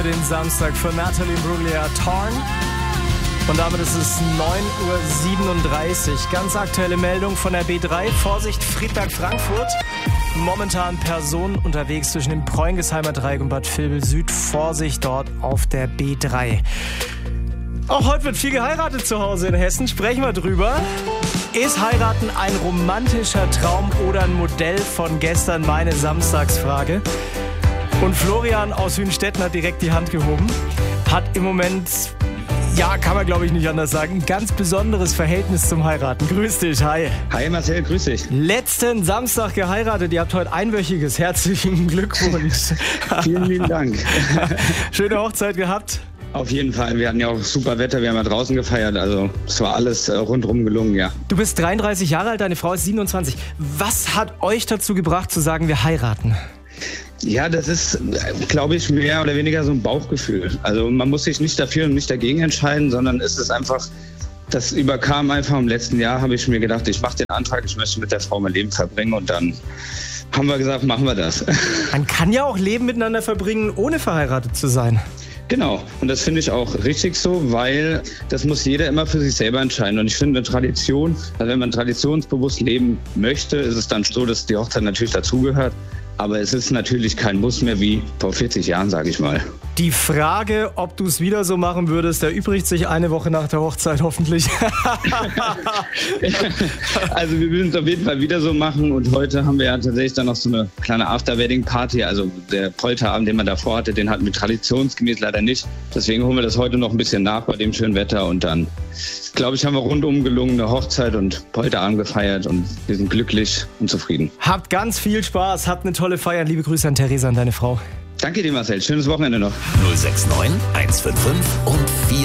Den Samstag für Natalie Imbruglia, Torn. Und damit ist es 9:37 Uhr. Ganz aktuelle Meldung von der B3. Vorsicht, Friedberg-Frankfurt. Momentan Personen unterwegs zwischen dem Preungesheimer Dreieck und Bad Vilbel-Süd. Vorsicht dort auf der B3. Auch heute wird viel geheiratet zu Hause in Hessen. Sprechen wir drüber. Ist Heiraten ein romantischer Traum oder ein Modell von gestern? Meine Samstagsfrage. Und Florian aus Hünstetten hat direkt die Hand gehoben. Hat im Moment, ja, kann man glaube ich nicht anders sagen, ein ganz besonderes Verhältnis zum Heiraten. Grüß dich, hi. Hi Marcel, grüß dich. Letzten Samstag geheiratet, ihr habt heute einwöchiges. Herzlichen Glückwunsch. Vielen lieben Dank. Schöne Hochzeit gehabt. Auf jeden Fall, wir hatten ja auch super Wetter, wir haben ja draußen gefeiert, also es war alles rundherum gelungen, ja. Du bist 33 Jahre alt, deine Frau ist 27. Was hat euch dazu gebracht zu sagen, wir heiraten? Ja, das ist, glaube ich, mehr oder weniger so ein Bauchgefühl. Also man muss sich nicht dafür und nicht dagegen entscheiden, sondern es ist einfach, das überkam einfach im letzten Jahr, habe ich mir gedacht, ich mache den Antrag, ich möchte mit der Frau mein Leben verbringen und dann haben wir gesagt, machen wir das. Man kann ja auch Leben miteinander verbringen, ohne verheiratet zu sein. Genau, und das finde ich auch richtig so, weil das muss jeder immer für sich selber entscheiden. Und ich finde eine Tradition, also wenn man traditionsbewusst leben möchte, ist es dann so, dass die Hochzeit natürlich dazugehört. Aber es ist natürlich kein Muss mehr wie vor 40 Jahren, sage ich mal. Die Frage, ob du es wieder so machen würdest, erübrigt sich eine Woche nach der Hochzeit hoffentlich. Also wir würden es auf jeden Fall wieder so machen. Und heute haben wir ja tatsächlich dann noch so eine kleine After-Wedding-Party. Also der Polterabend, den man davor hatte, den hatten wir traditionsgemäß leider nicht. Deswegen holen wir das heute noch ein bisschen nach bei dem schönen Wetter. Und dann, glaube ich, haben wir rundum gelungene Hochzeit und Polterabend gefeiert. Und wir sind glücklich und zufrieden. Habt ganz viel Spaß, habt eine tolle Feier. Liebe Grüße an Theresa und deine Frau. Danke dir, Marcel. Schönes Wochenende noch. 069 155 und 4.